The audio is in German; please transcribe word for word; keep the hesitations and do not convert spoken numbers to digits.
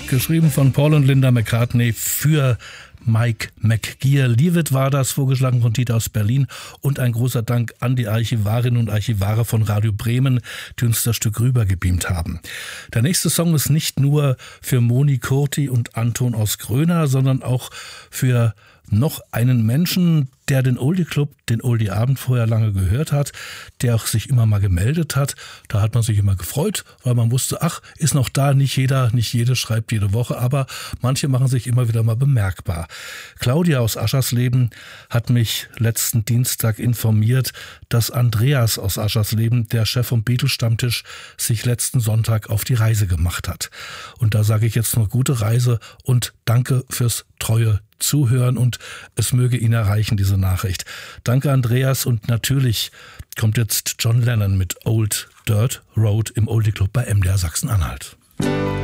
Geschrieben von Paul und Linda McCartney für Mike McGear. Leave It war das, vorgeschlagen von Dieter aus Berlin. Und ein großer Dank an die Archivarinnen und Archivare von Radio Bremen, die uns das Stück rübergebeamt haben. Der nächste Song ist nicht nur für Moni Kurti und Anton aus Gröna, sondern auch für noch einen Menschen, der den Oldie Club, den Oldie Abend vorher lange gehört hat, der auch sich immer mal gemeldet hat. Da hat man sich immer gefreut, weil man wusste, ach, ist noch da, nicht jeder, nicht jede schreibt jede Woche, aber manche machen sich immer wieder mal bemerkbar. Claudia aus Aschersleben hat mich letzten Dienstag informiert, dass Andreas aus Aschersleben, der Chef vom Beatles-Stammtisch, sich letzten Sonntag auf die Reise gemacht hat. Und da sage ich jetzt nur gute Reise und danke fürs treue Zuhören und es möge ihn erreichen, diese Nachricht. Danke, Andreas, und natürlich kommt jetzt John Lennon mit Old Dirt Road im Oldie Club bei M D R Sachsen-Anhalt.